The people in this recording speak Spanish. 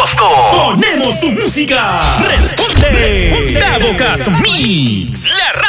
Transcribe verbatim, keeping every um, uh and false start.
costo. Ponemos tu música. Responde. Davo Cas Mix. La